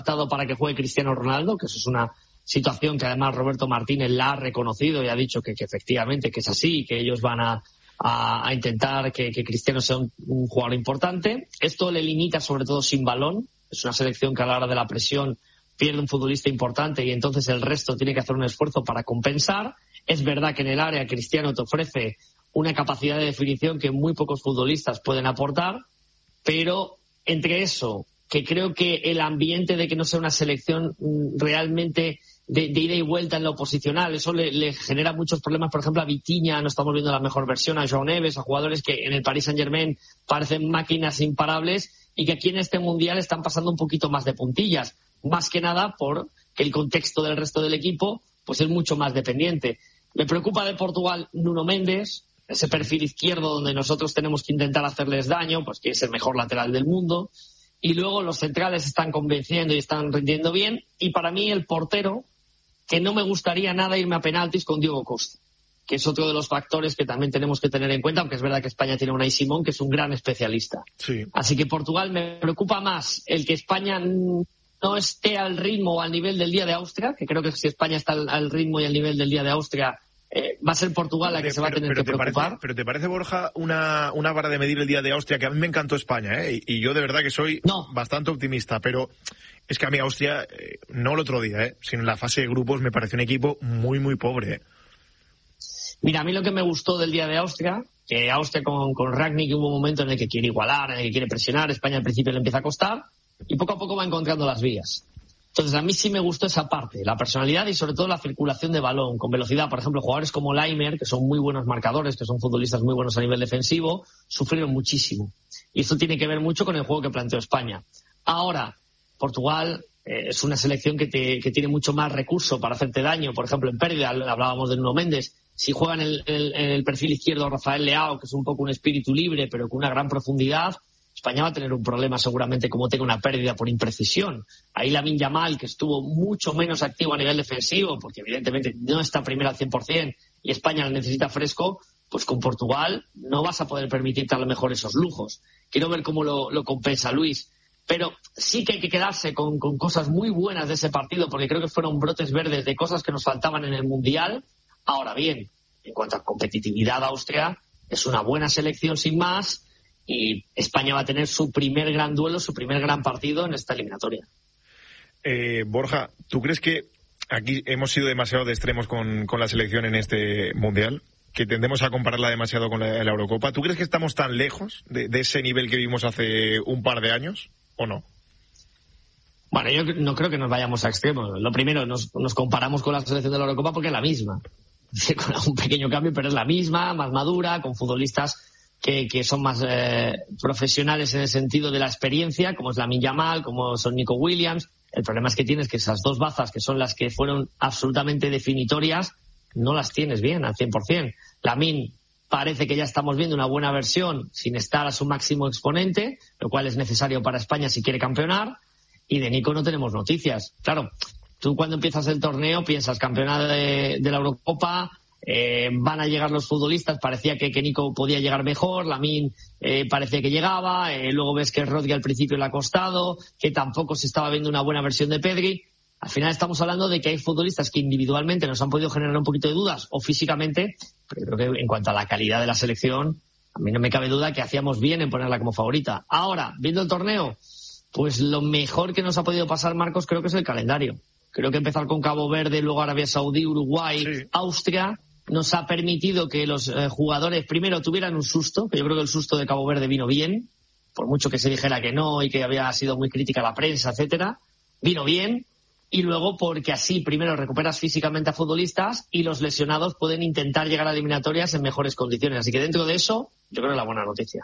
para que juegue Cristiano Ronaldo, que eso es una situación que además Roberto Martínez la ha reconocido y ha dicho que efectivamente que es así, que ellos van a intentar que Cristiano sea un jugador importante. Esto le limita sobre todo sin balón. Es una selección que a la hora de la presión pierde un futbolista importante y entonces el resto tiene que hacer un esfuerzo para compensar. Es verdad que en el área Cristiano te ofrece una capacidad de definición que muy pocos futbolistas pueden aportar, pero entre eso, que creo que el ambiente de que no sea una selección realmente de ida y vuelta en lo posicional, eso le genera muchos problemas, por ejemplo a Vitinha, no estamos viendo la mejor versión, a João Neves, a jugadores que en el Paris Saint-Germain parecen máquinas imparables y que aquí en este Mundial están pasando un poquito más de puntillas, más que nada porque el contexto del resto del equipo pues es mucho más dependiente. Me preocupa de Portugal Nuno Mendes, ese perfil izquierdo donde nosotros tenemos que intentar hacerles daño, pues que es el mejor lateral del mundo, y luego los centrales están convenciendo y están rindiendo bien, y para mí el portero, que no me gustaría nada irme a penaltis con Diogo Costa, que es otro de los factores que también tenemos que tener en cuenta, aunque es verdad que España tiene a Unai Simón, que es un gran especialista. Sí. Así que Portugal me preocupa más el que España no esté al ritmo o al nivel del día de Austria, que creo que si España está al ritmo y al nivel del día de Austria, va a ser Portugal la que se va a tener que preocupar. Pero ¿te parece, Borja, una vara de medir el día de Austria? Que a mí me encantó España, y yo de verdad que soy bastante optimista, pero es que a mí Austria, no el otro día, sino en la fase de grupos, me parece un equipo muy, muy pobre. Mira, a mí lo que me gustó del día de Austria, que Austria con Rangnick hubo un momento en el que quiere igualar, en el que quiere presionar, España al principio le empieza a costar, y poco a poco va encontrando las vías. Entonces, a mí sí me gustó esa parte, la personalidad y sobre todo la circulación de balón con velocidad. Por ejemplo, jugadores como Laimer, que son muy buenos marcadores, que son futbolistas muy buenos a nivel defensivo, sufrieron muchísimo. Y esto tiene que ver mucho con el juego que planteó España. Ahora, Portugal es una selección que tiene mucho más recurso para hacerte daño. Por ejemplo, en pérdida, hablábamos de Nuno Mendes. Si juega en el perfil izquierdo Rafael Leao, que es un poco un espíritu libre, pero con una gran profundidad, España va a tener un problema seguramente como tenga una pérdida por imprecisión. Ahí Lamine Yamal, que estuvo mucho menos activo a nivel defensivo, porque evidentemente no está primero al 100% y España lo necesita fresco, pues con Portugal no vas a poder permitirte a lo mejor esos lujos. Quiero ver cómo lo compensa Luis. Pero sí que hay que quedarse con cosas muy buenas de ese partido, porque creo que fueron brotes verdes de cosas que nos faltaban en el Mundial. Ahora bien, en cuanto a competitividad, Austria es una buena selección sin más, y España va a tener su primer gran duelo, su primer gran partido en esta eliminatoria. Borja, ¿tú crees que aquí hemos sido demasiado de extremos con la selección en este Mundial? Que tendemos a compararla demasiado con la Eurocopa. ¿Tú crees que estamos tan lejos de ese nivel que vimos hace un par de años o no? Bueno, yo no creo que nos vayamos a extremos. Lo primero, nos comparamos con la selección de la Eurocopa porque es la misma. Con un pequeño cambio, pero es la misma, más madura, con futbolistas que son más profesionales en el sentido de la experiencia, como es Lamine Yamal, como son Nico Williams. El problema es que tienes que esas dos bazas, que son las que fueron absolutamente definitorias, no las tienes bien al 100%. Lamine parece que ya estamos viendo una buena versión sin estar a su máximo exponente, lo cual es necesario para España si quiere campeonar, y de Nico no tenemos noticias. Claro, tú cuando empiezas el torneo piensas campeonato de la Eurocopa, van a llegar los futbolistas, parecía que Nico podía llegar mejor, Lamine parecía que llegaba, luego ves que Rodri al principio le ha costado, que tampoco se estaba viendo una buena versión de Pedri. Al final estamos hablando de que hay futbolistas que individualmente nos han podido generar un poquito de dudas o físicamente, pero creo que en cuanto a la calidad de la selección, a mí no me cabe duda que hacíamos bien en ponerla como favorita. Ahora, viendo el torneo, pues lo mejor que nos ha podido pasar, Marcos, creo que es el calendario. Creo que empezar con Cabo Verde, luego Arabia Saudí, Uruguay, sí, Austria, nos ha permitido que los jugadores primero tuvieran un susto, que yo creo que el susto de Cabo Verde vino bien, por mucho que se dijera que no y que había sido muy crítica la prensa, etcétera, vino bien. Y luego porque así primero recuperas físicamente a futbolistas y los lesionados pueden intentar llegar a eliminatorias en mejores condiciones. Así que dentro de eso, yo creo que es la buena noticia.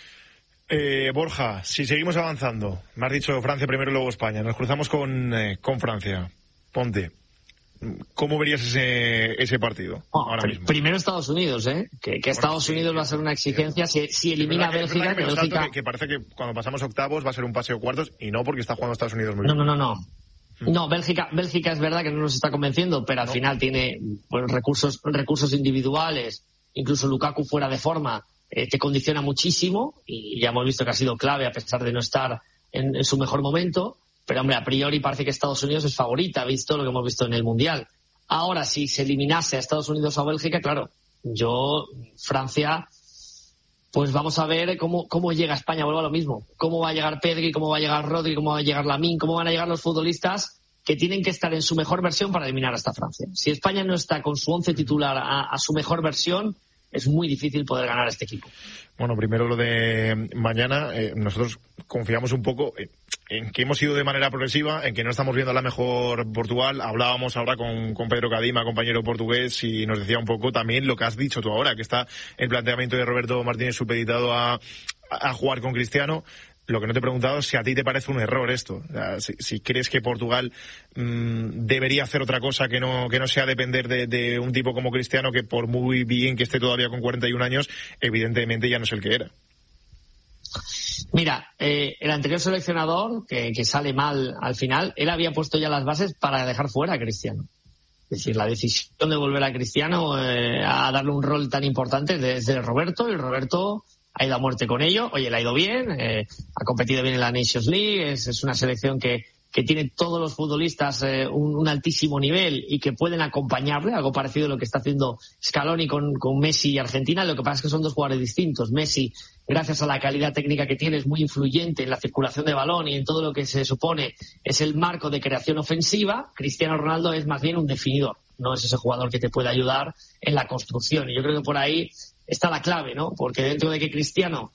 Borja, si seguimos avanzando, me has dicho Francia primero y luego España, nos cruzamos con Francia. Ponte, ¿cómo verías ese partido ahora mismo? Primero Estados Unidos, que Estados Unidos va a ser una exigencia si elimina a Bélgica. Que parece que cuando pasamos octavos va a ser un paseo cuartos y no porque está jugando Estados Unidos muy bien. No, Bélgica es verdad que no nos está convenciendo, pero al final tiene recursos individuales, incluso Lukaku fuera de forma, te condiciona muchísimo y ya hemos visto que ha sido clave a pesar de no estar en su mejor momento. pero hombre, a priori parece que Estados Unidos es favorita, visto lo que hemos visto en el Mundial. Ahora, si se eliminase a Estados Unidos o a Bélgica, claro, Francia, pues vamos a ver cómo llega España, vuelvo a lo mismo. Cómo va a llegar Pedri, cómo va a llegar Rodri, cómo va a llegar Lamine, cómo van a llegar los futbolistas que tienen que estar en su mejor versión para eliminar a esta Francia. Si España no está con su 11 titular a su mejor versión, es muy difícil poder ganar a este equipo. Bueno, primero lo de mañana. Nosotros confiamos un poco en que hemos ido de manera progresiva, en que no estamos viendo a la mejor Portugal. Hablábamos ahora con Pedro Cadima, compañero portugués, y nos decía un poco también lo que has dicho tú ahora, que está el planteamiento de Roberto Martínez supeditado a jugar con Cristiano. Lo que no te he preguntado es si a ti te parece un error esto. O sea, si crees que Portugal debería hacer otra cosa que no sea depender de un tipo como Cristiano, que por muy bien que esté todavía con 41 años, evidentemente ya no es el que era. Mira, el anterior seleccionador, que sale mal al final, él había puesto ya las bases para dejar fuera a Cristiano. Es decir, la decisión de volver a Cristiano a darle un rol tan importante es de Roberto, y Roberto ha ido a muerte con ello. Oye, le ha ido bien, ha competido bien en la Nations League, es una selección que tiene todos los futbolistas un altísimo nivel y que pueden acompañarle, algo parecido a lo que está haciendo Scaloni con Messi y Argentina. Lo que pasa es que son dos jugadores distintos. Messi, gracias a la calidad técnica que tiene, es muy influyente en la circulación de balón y en todo lo que se supone es el marco de creación ofensiva. Cristiano Ronaldo es más bien un definidor, no es ese jugador que te puede ayudar en la construcción. Y yo creo que por ahí está la clave, ¿no? Porque dentro de que Cristiano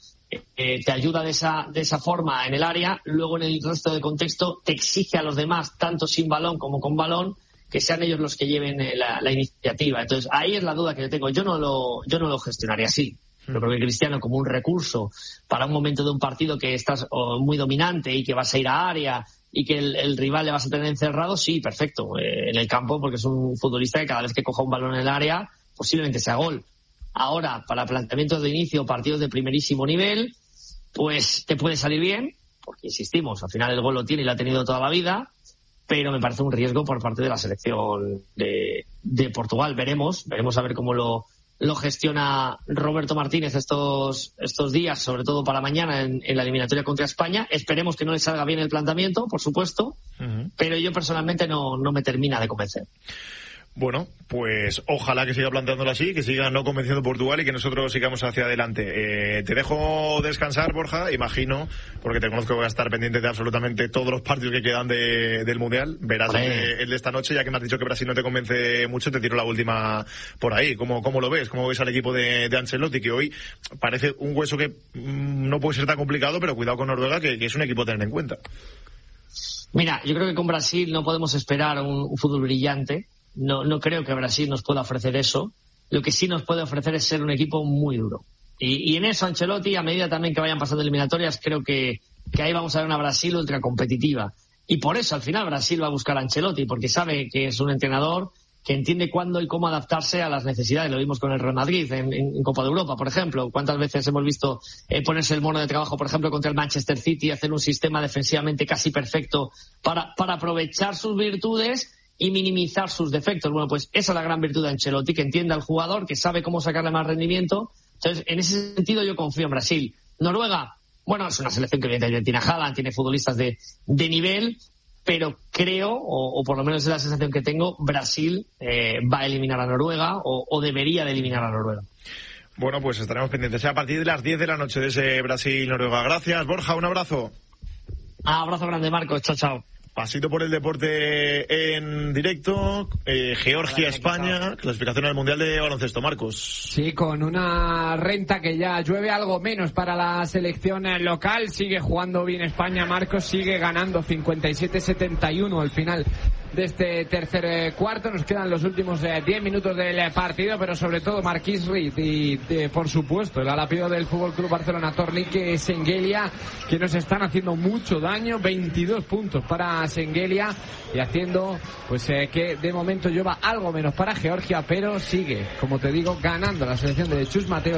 te ayuda de esa forma en el área, luego en el resto de contexto te exige a los demás, tanto sin balón como con balón, que sean ellos los que lleven la iniciativa. Entonces ahí es la duda que yo tengo. Yo no lo gestionaría así. Yo creo que Cristiano, como un recurso para un momento de un partido que estás muy dominante y que vas a ir a área y que el rival le vas a tener encerrado, sí, perfecto, en el campo, porque es un futbolista que cada vez que coja un balón en el área posiblemente sea gol. Ahora, para planteamientos de inicio, partidos de primerísimo nivel, pues te puede salir bien, porque insistimos, al final el gol lo tiene y lo ha tenido toda la vida, pero me parece un riesgo por parte de la selección de Portugal. Veremos a ver cómo lo gestiona Roberto Martínez estos días, sobre todo para mañana en la eliminatoria contra España. Esperemos que no le salga bien el planteamiento, por supuesto, pero yo personalmente no me termina de convencer. Bueno, pues ojalá que siga planteándolo así, que siga no convenciendo Portugal y que nosotros sigamos hacia adelante. Te dejo descansar, Borja, imagino, porque te conozco que voy a estar pendiente de absolutamente todos los partidos que quedan del Mundial. Verás el de esta noche, ya que me has dicho que Brasil no te convence mucho, te tiro la última por ahí. ¿Cómo lo ves? ¿Cómo ves al equipo de Ancelotti, que hoy parece un hueso que no puede ser tan complicado, pero cuidado con Noruega, que es un equipo a tener en cuenta? Mira, yo creo que con Brasil no podemos esperar un fútbol brillante. No creo que Brasil nos pueda ofrecer eso. Lo que sí nos puede ofrecer es ser un equipo muy duro. Y en eso Ancelotti, a medida también que vayan pasando eliminatorias, creo que ahí vamos a ver una Brasil ultra competitiva. Y por eso al final Brasil va a buscar a Ancelotti, porque sabe que es un entrenador que entiende cuándo y cómo adaptarse a las necesidades. Lo vimos con el Real Madrid en Copa de Europa, por ejemplo. ¿Cuántas veces hemos visto ponerse el mono de trabajo, por ejemplo, contra el Manchester City y hacer un sistema defensivamente casi perfecto para aprovechar sus virtudes y minimizar sus defectos? Bueno, pues esa es la gran virtud de Ancelotti, que entiende al jugador, que sabe cómo sacarle más rendimiento. Entonces, en ese sentido yo confío en Brasil. Noruega, bueno, es una selección que evidentemente tiene a Haaland, tiene futbolistas de nivel, pero creo, o por lo menos es la sensación que tengo, Brasil va a eliminar a Noruega o debería de eliminar a Noruega. Bueno, pues estaremos pendientes a partir de las 10 de la noche de ese Brasil-Noruega. Gracias, Borja, un abrazo. Abrazo grande, Marcos. Chao, chao. Pasito por el deporte en directo. Georgia-España, clasificación al Mundial de Baloncesto, Marcos. Sí, con una renta que ya llueve algo menos para la selección local. Sigue jugando bien España, Marcos, sigue ganando 57-71 al final de este tercer cuarto. Nos quedan los últimos 10 minutos del partido, pero sobre todo Marquis Reed y por supuesto el alapido del Fútbol Club Barcelona, Tornique Sengelia, que nos están haciendo mucho daño. 22 puntos para Sengelia y haciendo pues que de momento lleva algo menos para Georgia, pero sigue, como te digo, ganando la selección de Chus Mateo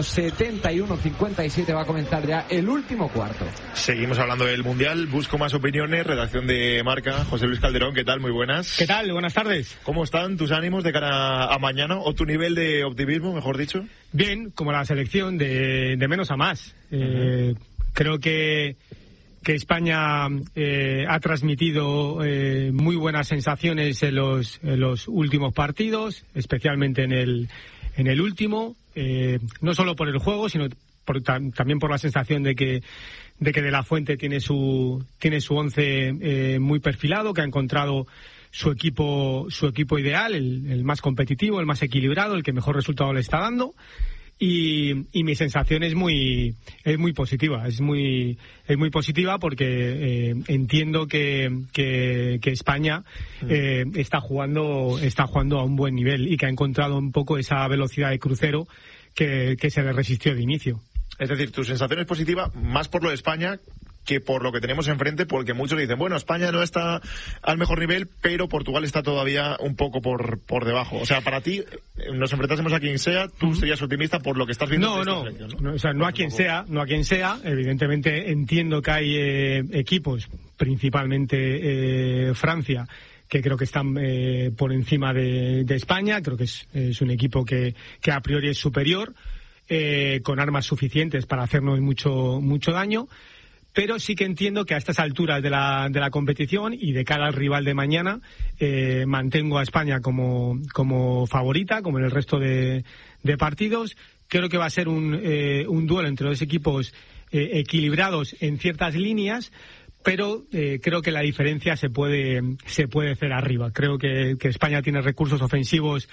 71-57. Va a comenzar ya el último cuarto. Seguimos hablando del Mundial. Busco más opiniones. Redacción de Marca. José Luis Calderón, ¿qué tal? Muy buenas. ¿Qué tal? Buenas tardes. ¿Cómo están tus ánimos de cara a mañana? ¿O tu nivel de optimismo, mejor dicho? Bien, como la selección, de menos a más. Creo que España ha transmitido muy buenas sensaciones en los últimos partidos, especialmente en el último, no solo por el juego, sino también por la sensación de que De La Fuente tiene su once muy perfilado, que ha encontrado su equipo ideal, el más competitivo, el más equilibrado, el que mejor resultado le está dando. Y mi sensación es muy positiva, es muy positiva porque entiendo que España está jugando a un buen nivel y que ha encontrado un poco esa velocidad de crucero que se le resistió de inicio. Es decir, tu sensación es positiva más por lo de España que por lo que tenemos enfrente, porque muchos dicen, bueno, España no está al mejor nivel, pero Portugal está todavía un poco por debajo. O sea, para ti, nos enfrentásemos a quien sea, tú serías optimista por lo que estás viendo en esta selección, ¿no? O sea, no a quien sea. Evidentemente entiendo que hay equipos, principalmente Francia, que creo que están por encima de España. Creo que es un equipo que a priori es superior, con armas suficientes para hacernos mucho daño. Pero sí que entiendo que a estas alturas de la competición y de cara al rival de mañana, mantengo a España como favorita, como en el resto de partidos. Creo que va a ser un duelo entre dos equipos equilibrados en ciertas líneas, pero creo que la diferencia se puede hacer arriba. Creo que España tiene recursos ofensivos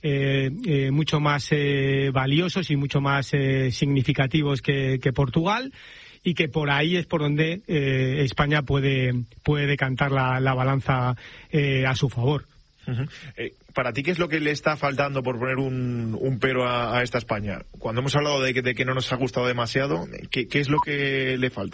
mucho más valiosos y mucho más significativos que Portugal, y que por ahí es por donde España puede decantar la balanza a su favor. Uh-huh. Para ti, ¿qué es lo que le está faltando, por poner un pero a esta España? Cuando hemos hablado de que no nos ha gustado demasiado, ¿qué es lo que le falta?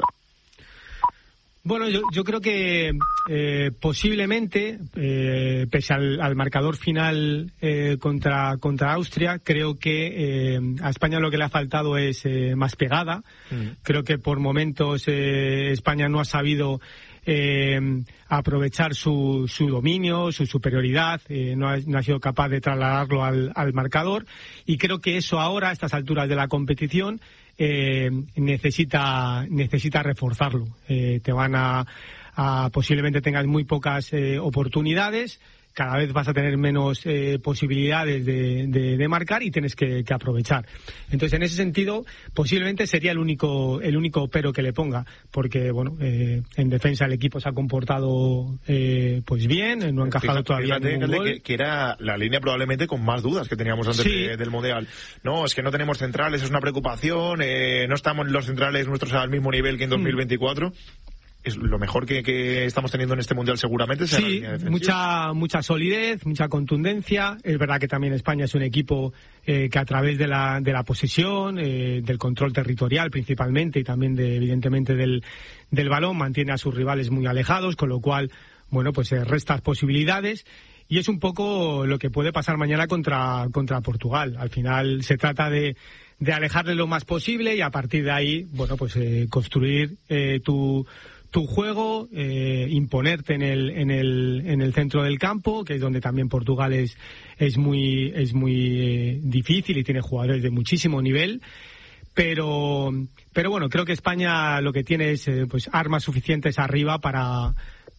Bueno, yo creo que posiblemente, pese al marcador final contra Austria, creo que a España lo que le ha faltado es más pegada. Creo que por momentos España no ha sabido aprovechar su dominio, su superioridad, no ha sido capaz de trasladarlo al marcador, y creo que eso ahora, a estas alturas de la competición, necesita reforzarlo. Te van a posiblemente tengas muy pocas oportunidades, cada vez vas a tener menos posibilidades de marcar y tienes que aprovechar. Entonces, en ese sentido, posiblemente sería el único pero que le ponga, porque bueno, en defensa el equipo se ha comportado pues bien, no ha encajado todavía ningún gol. Que era la línea probablemente con más dudas que teníamos antes del Mundial. No, es que no tenemos centrales, es una preocupación, no estamos los centrales nuestros al mismo nivel que en 2024. Es lo mejor que estamos teniendo en este Mundial, seguramente. Será la línea defensiva. mucha solidez, mucha contundencia. Es verdad que también España es un equipo que a través de la posesión, del control territorial principalmente, y también evidentemente del balón, mantiene a sus rivales muy alejados, con lo cual, bueno, pues restas posibilidades. Y es un poco lo que puede pasar mañana contra Portugal. Al final se trata de alejarle lo más posible y a partir de ahí, bueno, pues construir tu juego, imponerte en el centro del campo, que es donde también Portugal es muy difícil y tiene jugadores de muchísimo nivel. Pero bueno, creo que España lo que tiene es pues armas suficientes arriba para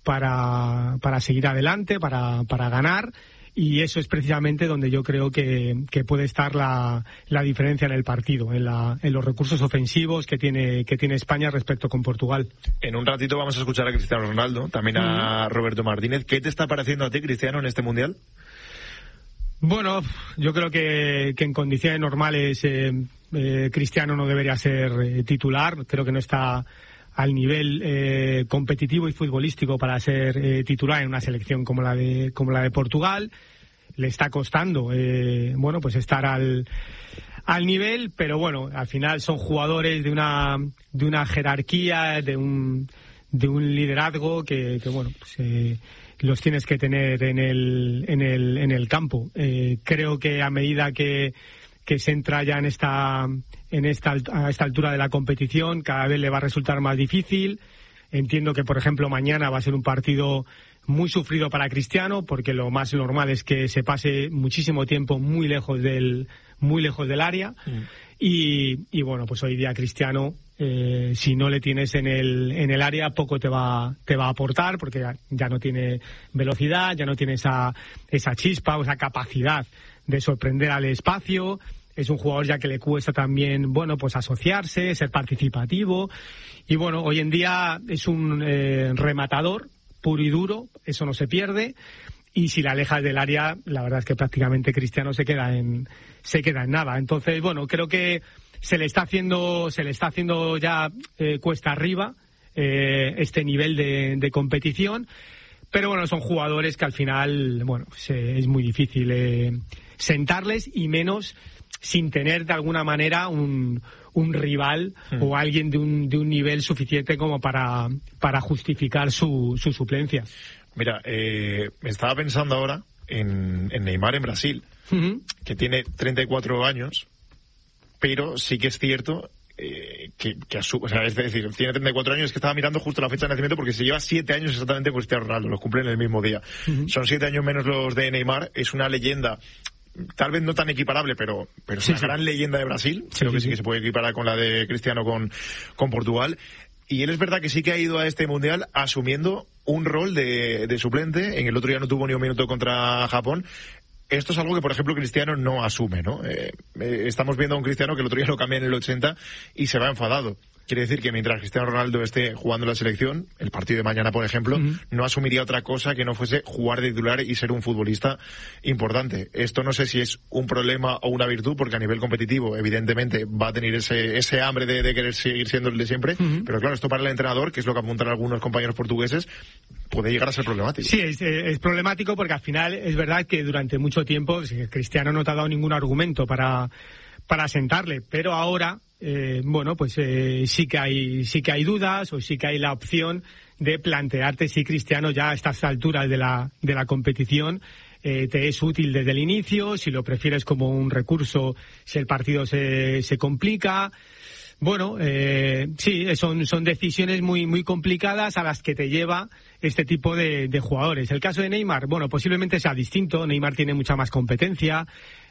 seguir adelante, para ganar. Y eso es precisamente donde yo creo que puede estar la diferencia en el partido, en los recursos ofensivos que tiene España respecto con Portugal. En un ratito vamos a escuchar a Cristiano Ronaldo, también a Roberto Martínez. ¿Qué te está pareciendo a ti, Cristiano, en este Mundial? Bueno, yo creo que en condiciones normales Cristiano no debería ser titular. Creo que no está al nivel competitivo y futbolístico para ser titular en una selección como la de Portugal. Le está costando bueno, pues estar al nivel, pero bueno, al final son jugadores de una jerarquía, de un liderazgo que bueno, pues los tienes que tener en el campo. Creo que a medida que se entra ya a esta altura de la competición, cada vez le va a resultar más difícil. Entiendo que, por ejemplo, mañana va a ser un partido muy sufrido para Cristiano, porque lo más normal es que se pase muchísimo tiempo muy lejos del área. y bueno, pues hoy día Cristiano, si no le tienes en el área, poco te va a aportar, porque ya no tiene velocidad, ya no tiene esa chispa o esa capacidad de sorprender al espacio. Es un jugador ya que le cuesta también, bueno, pues asociarse, ser participativo. Y bueno, hoy en día es un rematador puro y duro, eso no se pierde. Y si la alejas del área, la verdad es que prácticamente Cristiano se queda en nada. Entonces, bueno, creo que se le está haciendo ya cuesta arriba este nivel de competición. Pero bueno, son jugadores que al final, bueno, es muy difícil sentarles, y menos sin tener de alguna manera un rival o alguien de un nivel suficiente como para justificar su suplencia. Mira, estaba pensando ahora en Neymar en Brasil, que tiene 34 años, pero sí que es cierto o sea, es decir, tiene 34 años, es que estaba mirando justo la fecha de nacimiento porque se lleva 7 años exactamente con Cristiano Ronaldo, los cumplen el mismo día. Son 7 años menos los de Neymar, es una leyenda, tal vez no tan equiparable, pero es una gran leyenda de Brasil. Creo que sí que se puede equiparar con la de Cristiano con Portugal. Y él es verdad que sí que ha ido a este Mundial asumiendo un rol de suplente. En el otro día no tuvo ni un minuto contra Japón. Esto es algo que, por ejemplo, Cristiano no asume, ¿no? Estamos viendo a un Cristiano que el otro día lo cambia en el 80 y se va enfadado. Quiere decir que mientras Cristiano Ronaldo esté jugando la selección, el partido de mañana, por ejemplo, no asumiría otra cosa que no fuese jugar de titular y ser un futbolista importante. Esto no sé si es un problema o una virtud, porque a nivel competitivo, evidentemente, va a tener ese hambre de querer seguir siendo el de siempre. Pero claro, esto para el entrenador, que es lo que apuntan algunos compañeros portugueses, puede llegar a ser problemático. Sí, es problemático porque al final es verdad que durante mucho tiempo Cristiano no te ha dado ningún argumento para sentarle, pero ahora bueno, pues sí que hay dudas, o sí que hay la opción de plantearte si Cristiano ya a estas alturas de la competición te es útil desde el inicio, si lo prefieres como un recurso si el partido se complica. Bueno, sí, son decisiones muy complicadas a las que te lleva este tipo de jugadores. El caso de Neymar, bueno, posiblemente sea distinto. Neymar tiene mucha más competencia,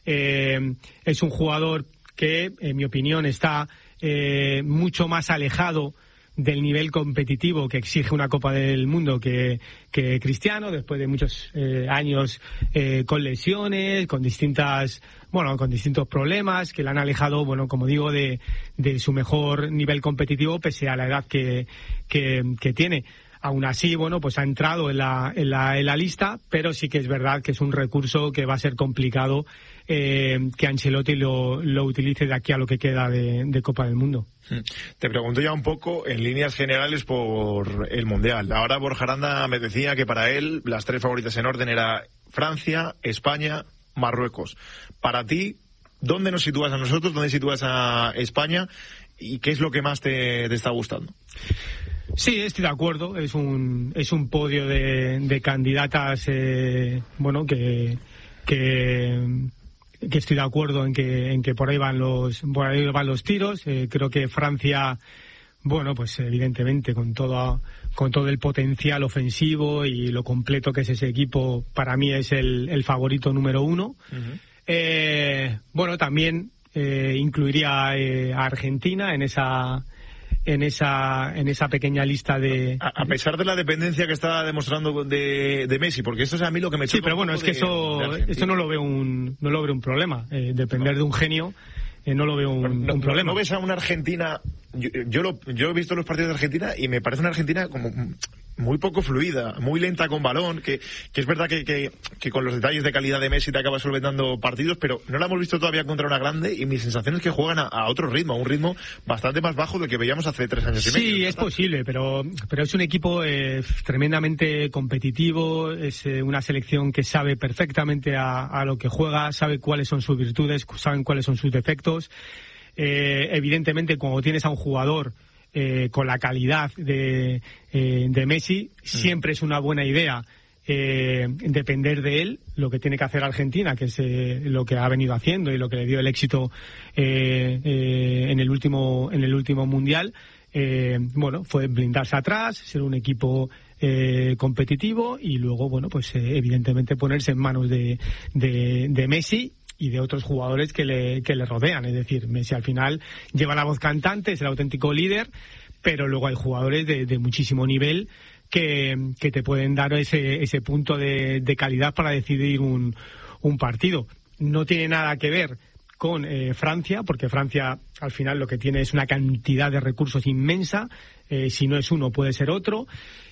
es un jugador que, en mi opinión, está mucho más alejado del nivel competitivo que exige una Copa del Mundo que Cristiano, después de muchos años con lesiones, con distintos problemas que le han alejado, bueno, como digo, de su mejor nivel competitivo, pese a la edad que tiene. Aún así, bueno, pues ha entrado en la lista, pero sí que es verdad que es un recurso que va a ser complicado que Ancelotti lo utilice de aquí a lo que queda de Copa del Mundo. Te pregunto ya un poco en líneas generales por el Mundial. Ahora Borja Aranda me decía que para él las 3 favoritas en orden era Francia, España, Marruecos. Para ti, ¿dónde nos sitúas a nosotros? ¿Dónde sitúas a España? ¿Y qué es lo que más te está gustando? Sí, estoy de acuerdo. Es un podio de candidatas, bueno, que estoy de acuerdo en que por ahí van los tiros. Creo que Francia, bueno, pues evidentemente con todo el potencial ofensivo y lo completo que es ese equipo, para mí es el favorito número 1. Bueno, también incluiría a Argentina en esa pequeña lista de... A pesar de la dependencia que está demostrando de Messi, porque esto es a mí lo que me choca. Sí, pero bueno, es que esto no lo veo un problema. Depender de un genio, no lo veo un problema. ¿No ves a una Argentina? Yo he visto los partidos de Argentina y me parece una Argentina como muy poco fluida, muy lenta con balón, que es verdad que con los detalles de calidad de Messi te acaba solventando partidos, pero no la hemos visto todavía contra una grande, y mi sensación es que juegan a otro ritmo, a un ritmo bastante más bajo del que veíamos hace 3 años y medio. Sí, es posible, pero es un equipo tremendamente competitivo, es una selección que sabe perfectamente a lo que juega, sabe cuáles son sus virtudes, saben cuáles son sus defectos. Evidentemente, cuando tienes a un jugador con la calidad de Messi, siempre es una buena idea depender de él. Lo que tiene que hacer Argentina, que es lo que ha venido haciendo y lo que le dio el éxito en el último Mundial, bueno, fue blindarse atrás, ser un equipo competitivo y luego, bueno, pues evidentemente ponerse en manos de Messi y de otros jugadores que le rodean. Es decir, Messi al final lleva la voz cantante, es el auténtico líder, pero luego hay jugadores de muchísimo nivel que te pueden dar ese punto de calidad para decidir un partido. No tiene nada que ver con Francia, porque Francia al final lo que tiene es una cantidad de recursos inmensa. Si no es uno, puede ser otro.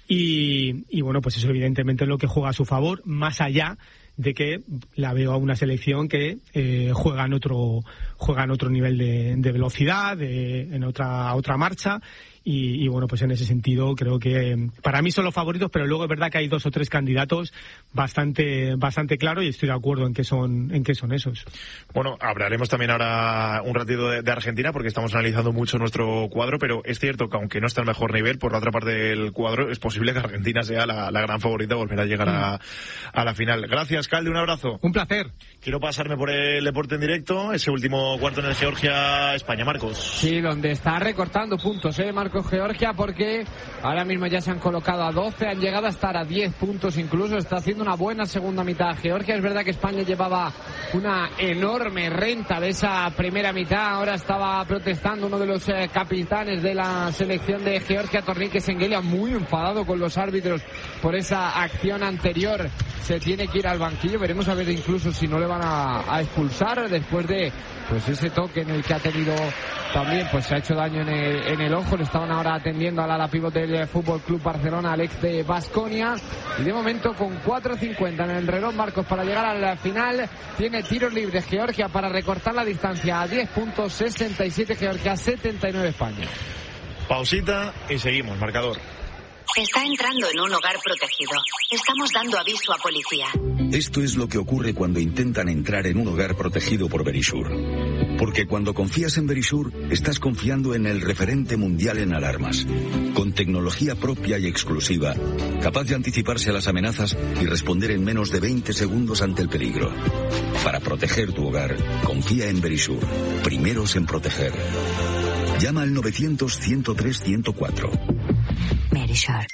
Y bueno, pues eso evidentemente es lo que juega a su favor, más allá de que la veo a una selección que juega en otro nivel de velocidad, en otra marcha. Y bueno, pues en ese sentido creo que para mí son los favoritos, pero luego es verdad que hay 2 o 3 candidatos bastante claros y estoy de acuerdo en que son esos. Bueno, hablaremos también ahora un ratito de Argentina porque estamos analizando mucho nuestro cuadro, pero es cierto que aunque no está al mejor nivel, por la otra parte del cuadro es posible que Argentina sea la gran favorita, volverá a llegar a la final. Gracias, Calde, un abrazo. Un placer. Quiero pasarme por el deporte en directo, ese último cuarto en el Georgia-España. Marcos. Sí, donde está recortando puntos, Marcos, Georgia, porque ahora mismo ya se han colocado a 12, han llegado a estar a 10 puntos incluso, está haciendo una buena segunda mitad Georgia. Es verdad que España llevaba una enorme renta de esa primera mitad, ahora estaba protestando uno de los capitanes de la selección de Georgia, Tornique Sengelia, muy enfadado con los árbitros por esa acción anterior, se tiene que ir al banquillo, veremos a ver incluso si no le van a expulsar después de pues ese toque en el que ha tenido también, pues se ha hecho daño en el ojo. Le estaban ahora atendiendo al ala pívot del Fútbol Club Barcelona, Alex de Baskonia, y de momento con 4:50 en el reloj, Marcos, para llegar al final. Tiene tiros libres Georgia para recortar la distancia a 10 puntos, 67 Georgia, 79 España. Pausita y seguimos, marcador. Está entrando en un hogar protegido. Estamos dando aviso a policía. Esto es lo que ocurre cuando intentan entrar en un hogar protegido por Verisur. Porque cuando confías en Verisur, estás confiando en el referente mundial en alarmas. Con tecnología propia y exclusiva, capaz de anticiparse a las amenazas y responder en menos de 20 segundos ante el peligro. Para proteger tu hogar, confía en Verisur. Primeros en proteger. Llama al 900-103-104. Verisur.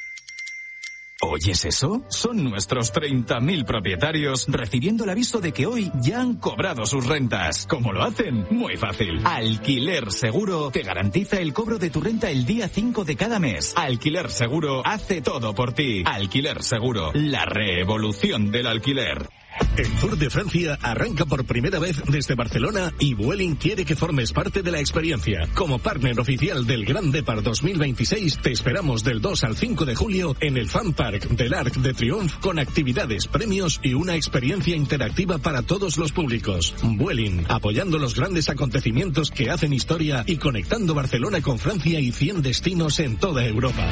¿Oyes eso? Son nuestros 30.000 propietarios recibiendo el aviso de que hoy ya han cobrado sus rentas. ¿Cómo lo hacen? Muy fácil. Alquiler Seguro te garantiza el cobro de tu renta el día 5 de cada mes. Alquiler Seguro hace todo por ti. Alquiler Seguro, la revolución del alquiler. El Tour de Francia arranca por primera vez desde Barcelona y Vueling quiere que formes parte de la experiencia. Como partner oficial del Grand Depart 2026, te esperamos del 2 al 5 de julio en el Fan Park del Arc de Triomphe con actividades, premios y una experiencia interactiva para todos los públicos. Vueling, apoyando los grandes acontecimientos que hacen historia y conectando Barcelona con Francia y 100 destinos en toda Europa.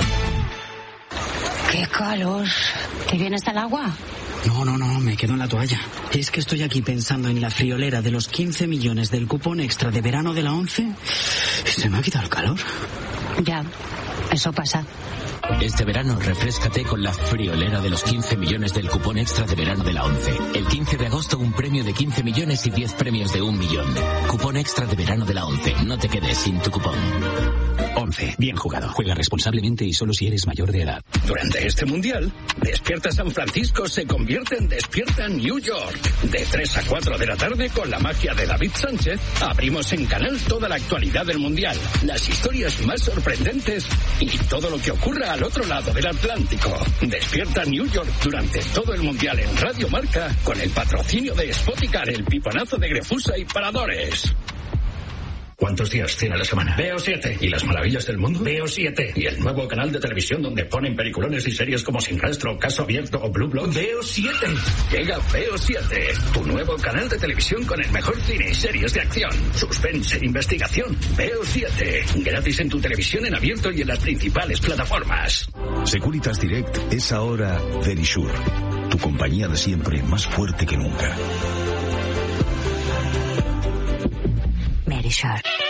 ¡Qué calor! ¿Qué bien está el agua? No, me quedo en la toalla. Es que estoy aquí pensando en la friolera de los 15 millones del cupón extra de verano de la 11 y se me ha quitado el calor. Ya, eso pasa. Este verano refréscate con la friolera de los 15 millones del cupón extra de verano de la 11. El 15 de agosto un premio de 15 millones y 10 premios de 1 millón. Cupón extra de verano de la 11. No te quedes sin tu cupón. 11. Bien jugado. Juega responsablemente y solo si eres mayor de edad. Durante este mundial, Despierta San Francisco se convierte en Despierta New York. De 3 a 4 de la tarde, con la magia de David Sánchez, abrimos en Canal toda la actualidad del mundial, las historias más sorprendentes y todo lo que ocurra al otro lado del Atlántico. Despierta New York durante todo el mundial en Radio Marca, con el patrocinio de Spoticar, el piponazo de Grefusa y Paradores. ¿Cuántos días tiene la semana? Veo 7. ¿Y las maravillas del mundo? Veo 7. ¿Y el nuevo canal de televisión donde ponen peliculones y series como Sin Rastro, Caso Abierto o Blue Blood? Veo 7. Llega Veo 7, tu nuevo canal de televisión con el mejor cine y series de acción, suspense e investigación. Veo 7. Gratis en tu televisión en abierto y en las principales plataformas. Securitas Direct es ahora Verisur, tu compañía de siempre más fuerte que nunca. Verisur.